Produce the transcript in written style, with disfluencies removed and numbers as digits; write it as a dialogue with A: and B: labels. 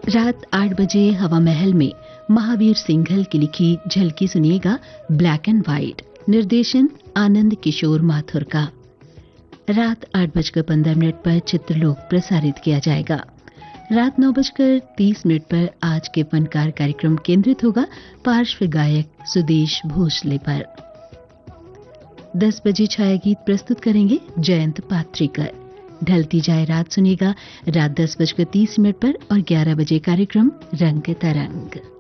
A: रात 8 बजे हवा महल में महावीर सिंघल की लिखी झलकी सुनिएगा ब्लैक एंड व्हाइट, निर्देशन आनंद किशोर माथुर का। रात 8:15 पर चित्रलोक प्रसारित किया जाएगा। रात 9:30 पर आज के फनकार कार्यक्रम केंद्रित होगा पार्श्व गायक सुदेश भोसले पर। 10 बजे छाया गीत प्रस्तुत करेंगे जयंत पात्रीकर। ढलती जाए रात सुनिएगा रात 10:30 पर और 11 बजे कार्यक्रम रंग तरंग।